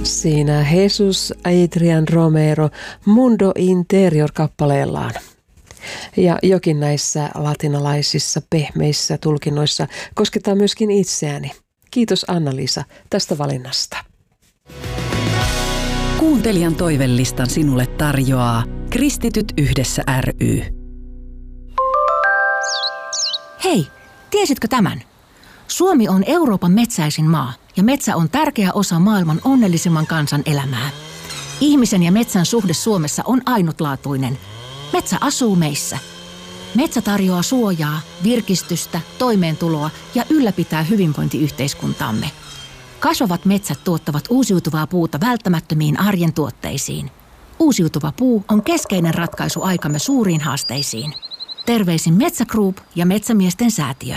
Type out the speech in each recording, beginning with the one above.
Siinä Jesus Adrian Romero Mundo Interior kappaleellaan. Ja jokin näissä latinalaisissa pehmeissä tulkinnoissa koskettaa myöskin itseäni. Kiitos Anna-Liisa tästä valinnasta. Kuuntelijan toivelistan sinulle tarjoaa Kristityt yhdessä ry. Hei, tiesitkö tämän? Suomi on Euroopan metsäisin maa ja metsä on tärkeä osa maailman onnellisimman kansan elämää. Ihmisen ja metsän suhde Suomessa on ainutlaatuinen. Metsä asuu meissä. Metsä tarjoaa suojaa, virkistystä, toimeentuloa ja ylläpitää hyvinvointiyhteiskuntaamme. Kasvavat metsät tuottavat uusiutuvaa puuta välttämättömiin arjen tuotteisiin. Uusiutuva puu on keskeinen ratkaisu aikamme suuriin haasteisiin. Terveisin Metsä Group ja Metsämiesten säätiö.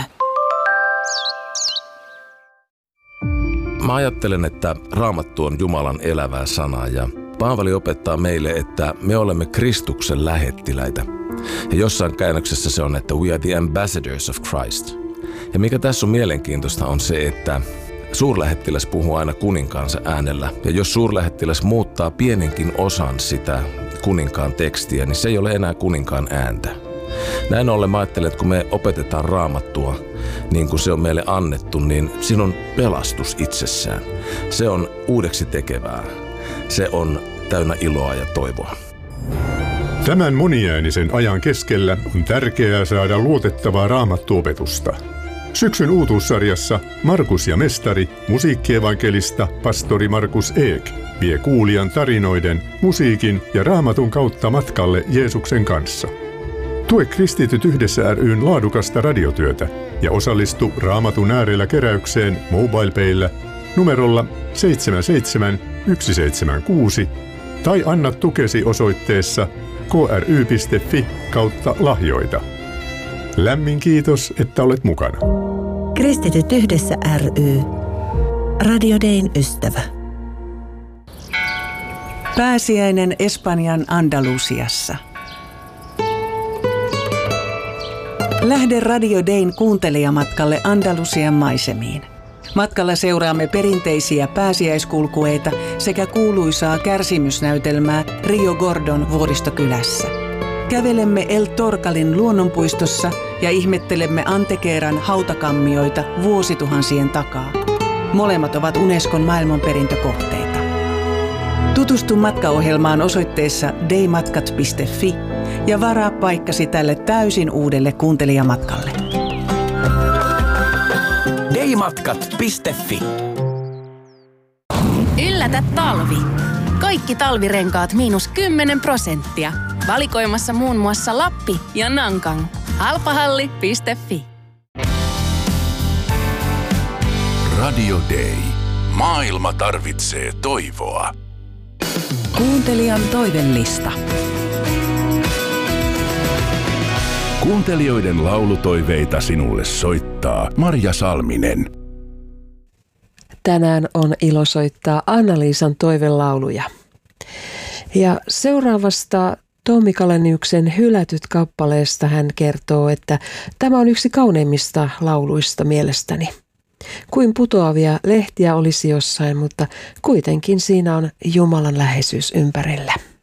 Mä ajattelen, että Raamattu on Jumalan elävää sanaa ja Paavali opettaa meille, että me olemme Kristuksen lähettiläitä. Ja jossain käännöksessä se on, että we are the ambassadors of Christ. Ja mikä tässä on mielenkiintoista on se, että suurlähettiläs puhuu aina kuninkaansa äänellä. Ja jos suurlähettiläs muuttaa pienenkin osan sitä kuninkaan tekstiä, niin se ei ole enää kuninkaan ääntä. Näin ollen mä ajattelen, että kun me opetetaan Raamattua niin kuin se on meille annettu, niin siinä on pelastus itsessään. Se on uudeksi tekevää. Se on täynnä iloa ja toivoa. Tämän moniäänisen ajan keskellä on tärkeää saada luotettavaa raamattuopetusta. Syksyn uutuussarjassa Markus ja mestari, musiikkievankelista pastori Markus Eek vie kuulijan tarinoiden, musiikin ja raamatun kautta matkalle Jeesuksen kanssa. Tue Kristityt yhdessä ry:n laadukasta radiotyötä ja osallistu Raamatun äärellä keräykseen MobilePayllä numerolla 77176 tai anna tukesi osoitteessa kry.fi/lahjoita. Lämmin kiitos, että olet mukana. Kristityt yhdessä ry. Radio Dayn ystävä. Pääsiäinen Espanjan Andalusiassa. Lähde Radio Dayn kuuntelijamatkalle Andalusian maisemiin. Matkalla seuraamme perinteisiä pääsiäiskulkueita sekä kuuluisaa kärsimysnäytelmää Rio Gordon vuoristokylässä. Kävelemme El Torcalin luonnonpuistossa ja ihmettelemme Antequeran hautakammioita vuosituhansien takaa. Molemmat ovat Unescon maailmanperintökohteita. Tutustu matkaohjelmaan osoitteessa daymatkat.fi ja varaa paikkasi tälle täysin uudelle kuuntelijamatkalle. daymatkat.fi. Yllätä talvi! Kaikki talvirenkaat -10%. Valikoimassa muun muassa Lappi ja Nankang. Halpahalli.fi. Radio Day. Maailma tarvitsee toivoa. Kuuntelijan toivelista. Kuuntelijoiden laulutoiveita sinulle soittaa Marja Salminen. Tänään on ilo soittaa Anna-Liisan toivelauluja. Ja seuraavasta Tommi Kaleniuksen Hylätyt kappaleesta hän kertoo, että tämä on yksi kauneimmista lauluista mielestäni. Kuin putoavia lehtiä olisi jossain, mutta kuitenkin siinä on Jumalan läheisyys ympärillä.